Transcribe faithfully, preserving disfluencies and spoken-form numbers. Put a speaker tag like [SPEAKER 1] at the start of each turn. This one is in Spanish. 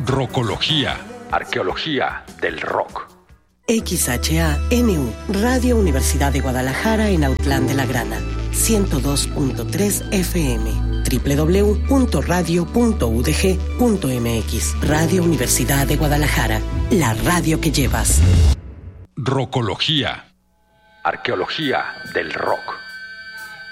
[SPEAKER 1] Rocología, arqueología del rock.
[SPEAKER 2] X H A N U, Radio Universidad de Guadalajara en Autlán de la Grana, ciento dos punto tres F M, doble u doble u doble u punto radio punto u d g punto m x. Radio Universidad de Guadalajara, la radio que llevas.
[SPEAKER 1] Rocología, arqueología del rock.